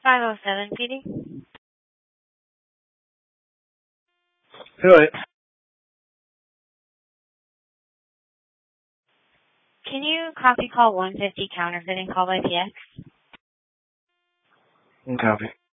507 PD. Do it. Can you copy call 150 counterfeiting call by PX? Copy.